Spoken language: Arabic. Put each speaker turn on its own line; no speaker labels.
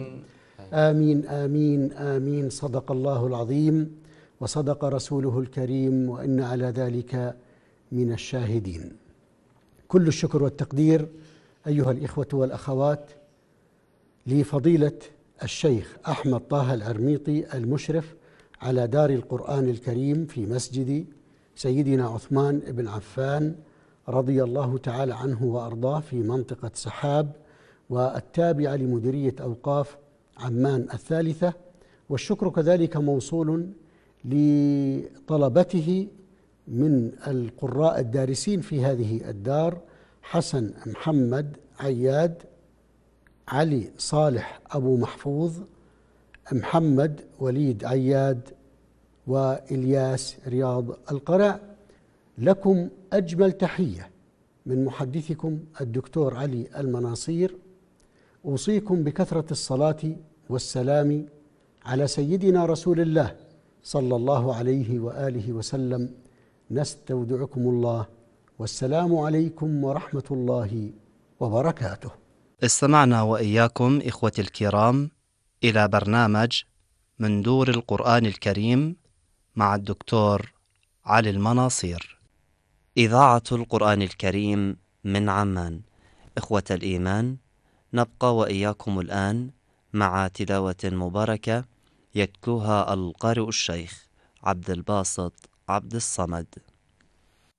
آمين آمين آمين. صدق الله العظيم وصدق رسوله الكريم، وإن على ذلك من الشاهدين. كل الشكر والتقدير أيها الإخوة والأخوات لفضيلة الشيخ أحمد طه العرميطي المشرف على دار القرآن الكريم في مسجد سيدنا عثمان بن عفان رضي الله تعالى عنه وأرضاه في منطقة سحاب، والتابعة لمديرية أوقاف عمان الثالثة. والشكر كذلك موصول لطلبته من القراء الدارسين في هذه الدار: حسن محمد عياد، علي صالح أبو محفوظ، محمد وليد عياد، وإلياس رياض القرع. لكم أجمل تحية من محدثكم الدكتور علي المناصير. أوصيكم بكثرة الصلاة والسلام على سيدنا رسول الله صلى الله عليه وآله وسلم. نستودعكم الله، والسلام عليكم ورحمة الله وبركاته.
استمعنا وإياكم إخوتي الكرام إلى برنامج من دور القرآن الكريم مع الدكتور علي المناصير. إذاعة القرآن الكريم من عمان. إخوة الإيمان، نبقى وإياكم الآن مع تلاوة مباركة يتلوها القارئ الشيخ عبد الباسط عبد الصمد.